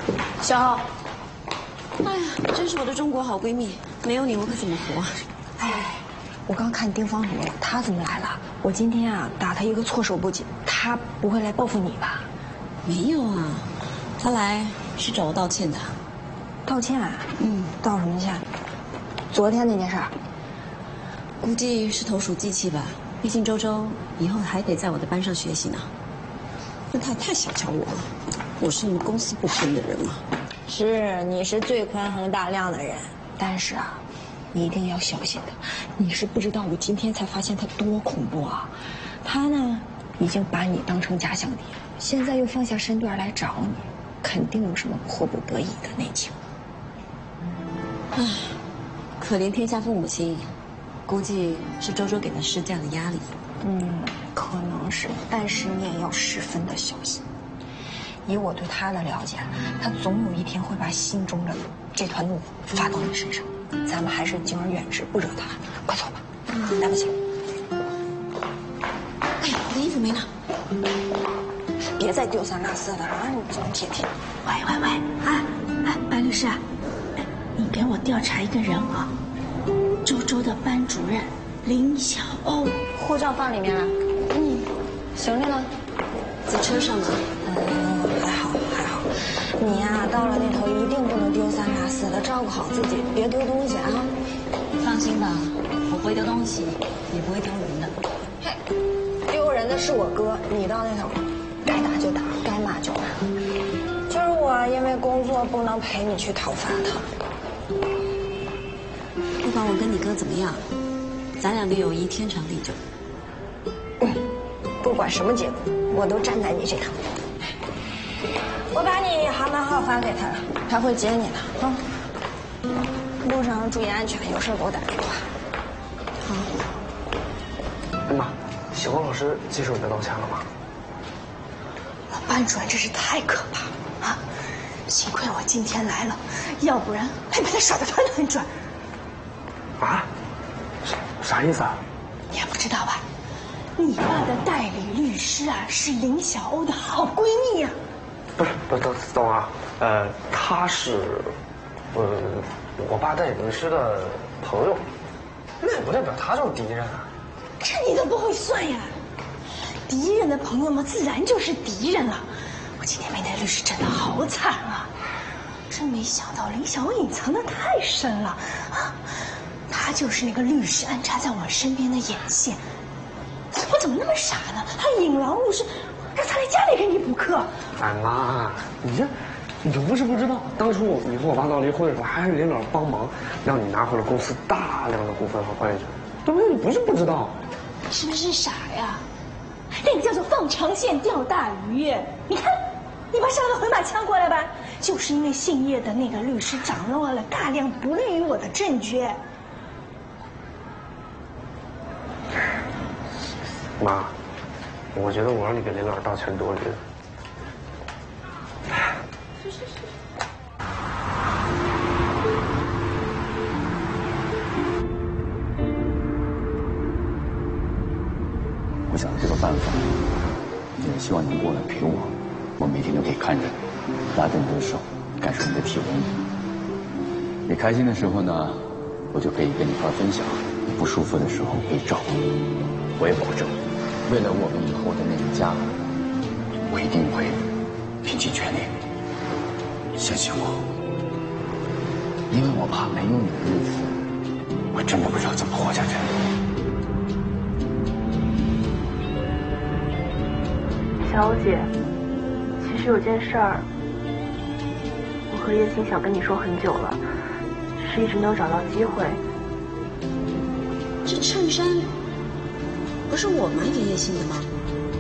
小浩， 哎呀，真是我的中国好闺蜜，没有你我可怎么活？ 哎，我刚看丁方宇，他怎么来了？我今天啊打他一个措手不及，他不会来报复你吧？ 没有啊，他来是找我道歉的。 道歉？道什么歉？昨天那件事儿， 估计是投鼠忌器吧。毕竟周周以后还得在我的班上学习呢。那他也太小瞧我了，我是你们公司不分的人嘛。 是，你是最宽宏大量的人，但是啊，你一定要小心的。你是不知道，我今天才发现他多恐怖啊！他呢，已经把你当成假想敌了，现在又放下身段来找你，肯定有什么迫不得已的内情。 唉，可怜天下父母心，估计是周周给他施加的压力。 可能是，但是你也要十分的小心。以我对他的了解，他总有一天会把心中的这团怒发到你身上。咱们还是敬而远之，不惹他。快走吧，来不及了。 哎呀，我的衣服没拿。 别再丢三落四的了，你总天天。 喂，白律师，你给我调查一个人啊，周周的班主任林小欧， 护照放里面了。行李呢？ 在车上呢。 还好。你呀，到了那头一定不能丢三落四的，照顾好自己，别丢东西啊。 放心吧，我不会丢东西，也不会丢人的。 嘿，丢人的是我哥，你到那头，该打就打，该骂就骂。就是我因为工作不能陪你去讨伐他。 不管我跟你哥怎么样，咱俩的友谊天长地久。 不管什么结果，我都站在你这头。我把你航班号发给他了，他会接你的啊。路上注意安全，有事给我打电话。 好。 哎妈，小王老师接受你的道歉了吗？ 班主任真是太可怕了啊！幸亏我今天来了，要不然还被他耍得团团转。 啊？啥意思啊？ 你还不知道吧？你爸的代理律师啊，是林小欧的好闺蜜啊。 不是，等会儿啊，他是，我爸代理律师的朋友，那也不代表他就是敌人啊。 这你都不会算呀？敌人的朋友嘛，自然就是敌人了。我今天被那律师整得好惨啊！真没想到林小欧隐藏得太深了啊！他就是那个律师安插在我身边的眼线。我怎么那么傻呢？还引狼入室，让他来家里给你补课。 哎妈，你不是不知道，当初你和我爸闹离婚的时候，还是领导帮忙，让你拿回了公司大量的股份和管理权，对不对？你不是不知道。 你是不是傻呀？那个叫做放长线钓大鱼。你看，你爸上了个回马枪过来吧，就是因为姓叶的那个律师掌握了大量不利于我的证据。 妈，我觉得我让你给领导道歉多余。 我想了这个办法，也希望你过来陪我每天都可以看着你，拉着你的手，感受你的体温。你开心的时候呢，我就可以跟你一块分享；你不舒服的时候可以照顾你。我也保证，为了我们以后的那个家，我一定会拼尽全力。相信我，因为我怕没有你的日子，我真的不知道怎么活下去。 小欧姐，其实有件事儿，我和叶欣想跟你说很久了，只是一直没有找到机会。 这衬衫不是我买给叶欣的吗？